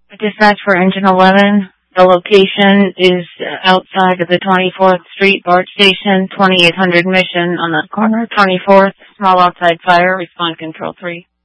Dispatch for Engine 11. The location is outside of the 24th Street BART Station, 2800 Mission on the corner of 24th. Small outside fire. Respond Control 3.